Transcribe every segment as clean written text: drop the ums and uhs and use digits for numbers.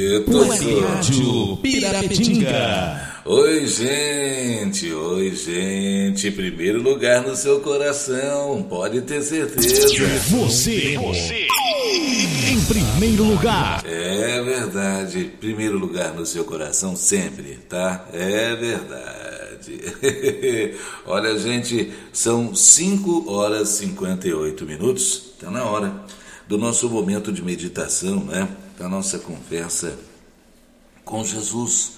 Eita, Web Rádio Pirapetinga. Oi, gente. Primeiro lugar no seu coração, pode ter certeza. Você. Em primeiro lugar. É verdade, primeiro lugar no seu coração sempre, tá? É verdade. Olha, gente, são 5 horas e 58 minutos. Tá na hora do nosso momento de meditação, né? Da nossa conversa com Jesus.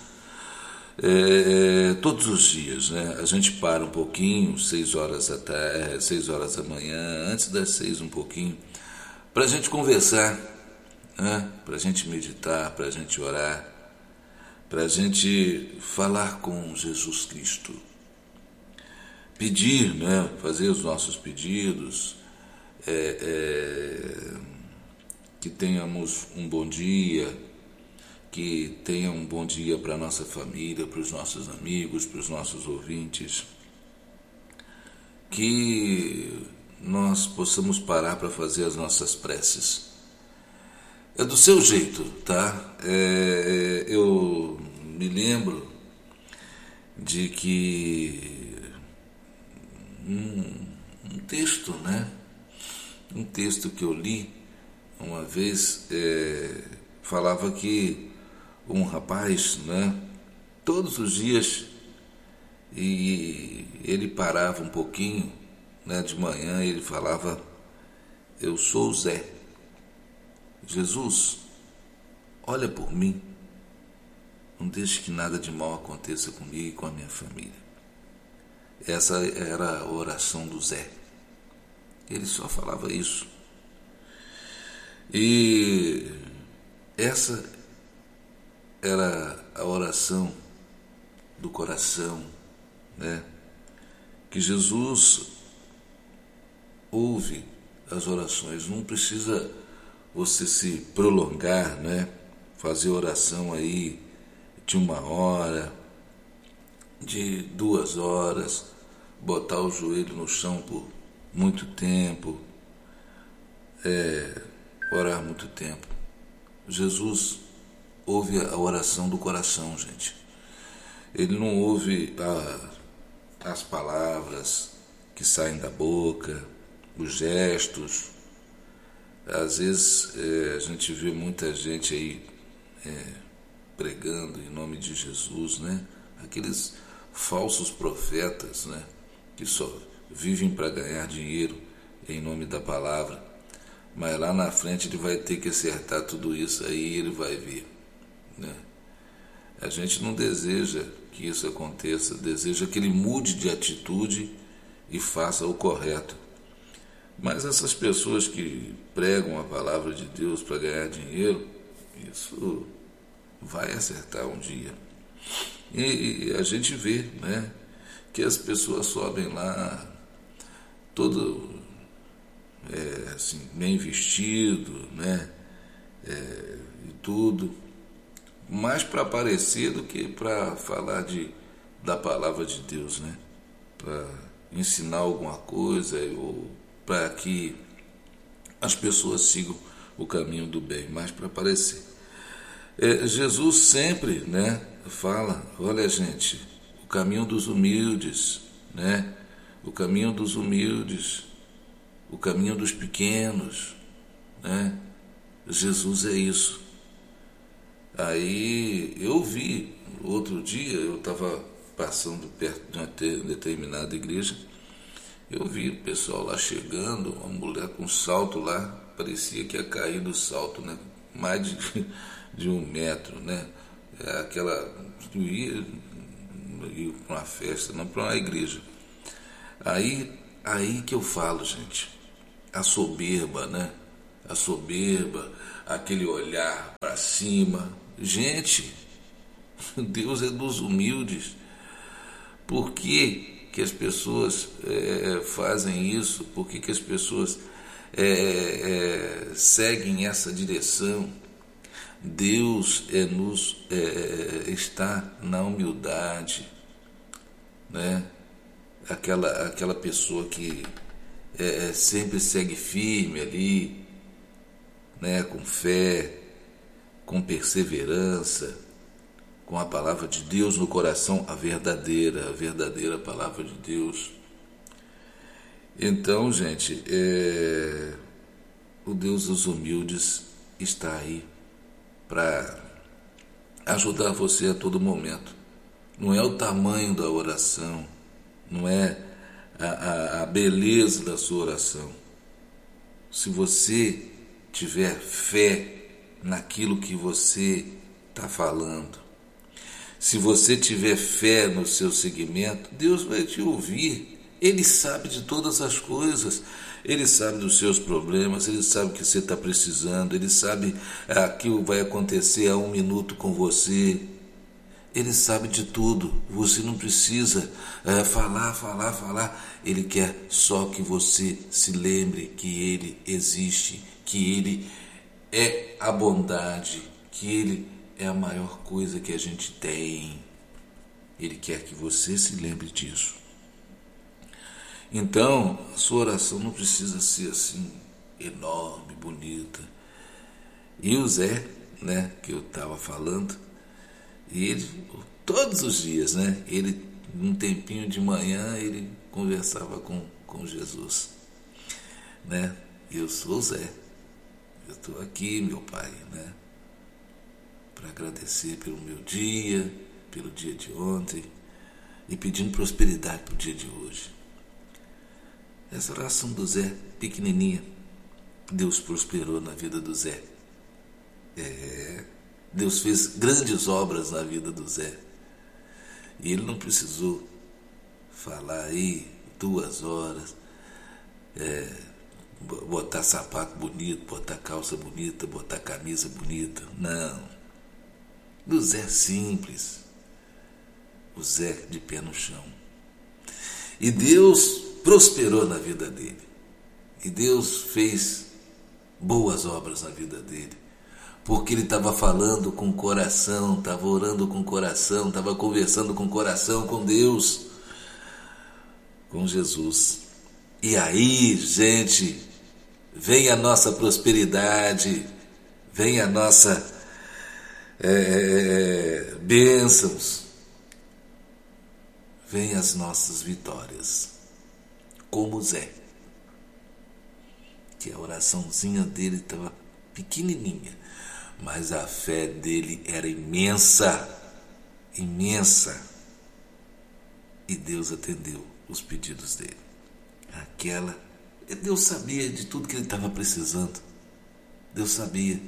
Todos os dias, né? A gente para um pouquinho, 6 horas da tarde, 6 horas da manhã, antes das 6 um pouquinho, para a gente conversar, né? Para a gente meditar, para a gente orar, para a gente falar com Jesus Cristo, pedir, né? Fazer os nossos pedidos, que tenhamos um bom dia, que tenha um bom dia para a nossa família, para os nossos amigos, para os nossos ouvintes, que nós possamos parar para fazer as nossas preces. É do seu jeito, tá? Eu me lembro de que um texto, né? Um texto que eu li uma vez falava que um rapaz, né, todos os dias, e ele parava um pouquinho, né, de manhã, ele falava: eu sou o Zé. Jesus, olha por mim, não deixe que nada de mal aconteça comigo e com a minha família. Essa era a oração do Zé. Ele só falava isso. E essa era a oração do coração, né? Que Jesus ouve as orações. Não precisa você se prolongar, né? Fazer oração aí de 1 hora, de 2 horas, botar o joelho no chão por muito tempo, orar muito tempo. Jesus ouve a oração do coração, gente. Ele não ouve as palavras que saem da boca, os gestos. Às vezes a gente vê muita gente aí pregando em nome de Jesus, né? Aqueles falsos profetas, né? Que só vivem para ganhar dinheiro em nome da palavra. Mas lá na frente ele vai ter que acertar tudo isso aí, ele vai ver, né? A gente não deseja que isso aconteça, deseja que ele mude de atitude e faça o correto. Mas essas pessoas que pregam a palavra de Deus para ganhar dinheiro, isso vai acertar um dia. E a gente vê, né, que as pessoas sobem lá todo assim, bem vestido, né, e tudo, mais para aparecer do que para falar da palavra de Deus, né, para ensinar alguma coisa ou para que as pessoas sigam o caminho do bem, mais para aparecer. Jesus sempre, né, fala: olha, gente, o caminho dos humildes, né, o caminho dos humildes, o caminho dos pequenos, né? Jesus é isso. Aí eu vi, outro dia, eu estava passando perto de uma determinada igreja, eu vi o pessoal lá chegando, uma mulher com salto lá, parecia que ia cair do salto, né? Mais de 1 metro, né? Aquela, ia para uma festa, não para uma igreja. Aí que eu falo, gente, a soberba, né? A soberba, aquele olhar para cima. Gente, Deus é dos humildes. Por que as pessoas fazem isso? Por que as pessoas seguem essa direção? Deus está na humildade, né? Aquela pessoa que sempre segue firme ali, né? Com fé, com perseverança, com a palavra de Deus no coração, a verdadeira palavra de Deus. Então, gente, o Deus dos humildes está aí para ajudar você a todo momento. Não é o tamanho da oração, não é a beleza da sua oração. Se você tiver fé naquilo que você está falando, se você tiver fé no seu segmento, Deus vai te ouvir. Ele sabe de todas as coisas, Ele sabe dos seus problemas, Ele sabe o que você está precisando, Ele sabe aquilo que vai acontecer a 1 minuto com você. Ele sabe de tudo, você não precisa falar. Ele quer só que você se lembre que Ele existe, que Ele é a bondade, que Ele é a maior coisa que a gente tem. Ele quer que você se lembre disso. Então, a sua oração não precisa ser assim, enorme, bonita. E o Zé, né, que eu estava falando, e ele, todos os dias, né, ele, um tempinho de manhã, ele conversava com Jesus, né? Eu sou o Zé, eu estou aqui, meu Pai, né, para agradecer pelo meu dia, pelo dia de ontem, e pedindo prosperidade para o dia de hoje. Essa oração do Zé, pequenininha, Deus prosperou na vida do Zé. Deus fez grandes obras na vida do Zé. E ele não precisou falar aí 2 horas, botar sapato bonito, botar calça bonita, botar camisa bonita. Não. Do Zé simples. O Zé de pé no chão. E Deus prosperou na vida dele. E Deus fez boas obras na vida dele. Porque ele estava falando com o coração, estava orando com o coração, estava conversando com o coração, com Deus, com Jesus. E aí, gente, vem a nossa prosperidade, vem a nossa bênçãos, vem as nossas vitórias, como Zé, que a oraçãozinha dele estava pequenininha, mas a fé dele era imensa, imensa. E Deus atendeu os pedidos dele. Deus sabia de tudo que ele estava precisando. Deus sabia.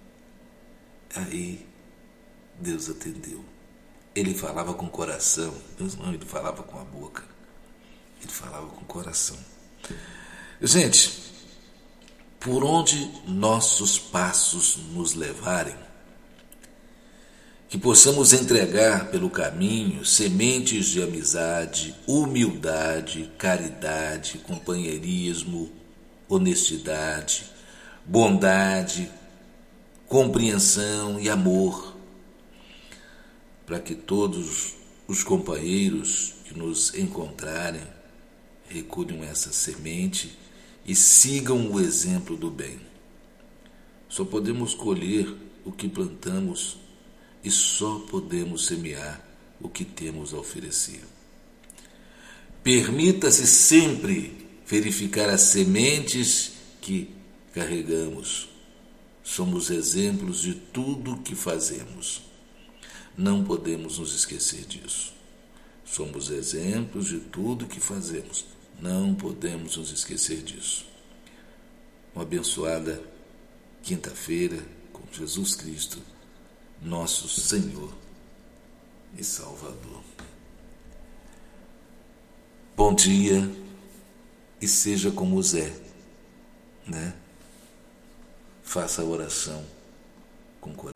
Aí, Deus atendeu. Ele falava com o coração. Deus não, ele falava com a boca. Ele falava com o coração. Gente, por onde nossos passos nos levarem, que possamos entregar pelo caminho sementes de amizade, humildade, caridade, companheirismo, honestidade, bondade, compreensão e amor, para que todos os companheiros que nos encontrarem recolham essa semente e sigam o exemplo do bem. Só podemos colher o que plantamos e só podemos semear o que temos a oferecer. Permita-se sempre verificar as sementes que carregamos. Somos exemplos de tudo que fazemos. Não podemos nos esquecer disso. Somos exemplos de tudo que fazemos. Não podemos nos esquecer disso. Uma abençoada quinta-feira com Jesus Cristo, nosso Senhor e Salvador. Bom dia e seja como Zé, né? Faça a oração com coração.